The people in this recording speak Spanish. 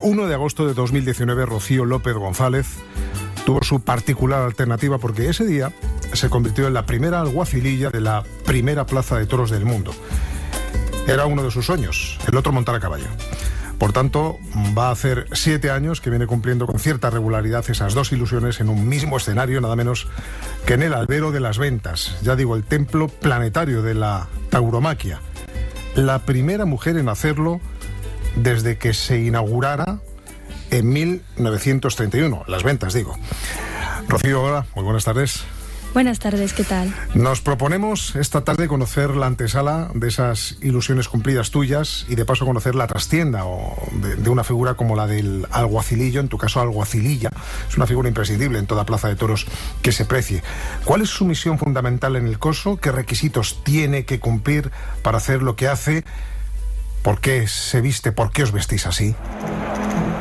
1 de agosto de 2019, Rocío López González tuvo su particular alternativa porque ese día se convirtió en la primera alguacililla de la primera plaza de toros del mundo. Era uno de sus sueños, el otro montar a caballo. Por tanto, va a hacer 7 años que viene cumpliendo con cierta regularidad esas dos ilusiones en un mismo escenario, nada menos que en el Albero de las Ventas. Ya digo, el templo planetario de la tauromaquia. La primera mujer en hacerlo desde que se inaugurara en 1931. Las Ventas, digo. Rocío, hola, muy buenas tardes. Buenas tardes, ¿qué tal? Nos proponemos esta tarde conocer la antesala de esas ilusiones cumplidas tuyas y de paso conocer la trastienda de una figura como la del alguacilillo, en tu caso alguacililla. Es una figura imprescindible en toda plaza de toros que se precie. ¿Cuál es su misión fundamental en el coso? ¿Qué requisitos tiene que cumplir para hacer lo que hace? ¿Por qué se viste? ¿Por qué os vestís así?